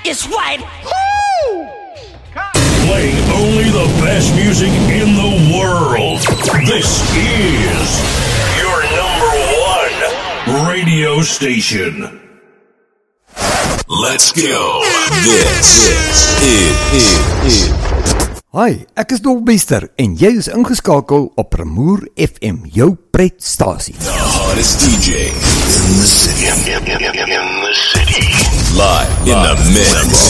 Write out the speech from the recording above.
is right. Playing only the best music in the world. This is your number one radio station. Let's go. This is. Hi, ek is Dolbester en jy is ingeskakel op Ramoer FM, jou pretstasie. The hottest DJ in the city. In the city. Live in the mix.